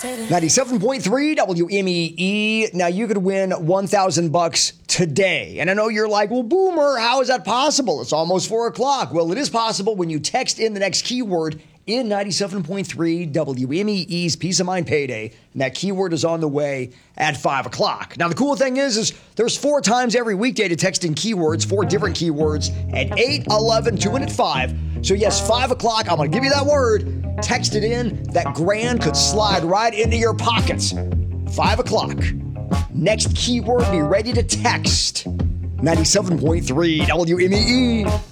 97.3 WMEE. Now you could win $1,000 today. And I know you're like, well, Boomer, how is that possible? It's almost 4 o'clock. Well, it is possible when you text in the next keyword in 97.3 WMEE's Peace of Mind Payday. And that keyword is on the way at 5 o'clock. Now, the cool thing is there's 4 times every weekday to text in keywords, 4 different keywords at 8, 11, 2, and at 5. So yes, 5 o'clock, I'm going to give you that word. Text it in. That grand could slide right into your pockets. 5 o'clock. Next keyword, be ready to text. 97.3 WMEE.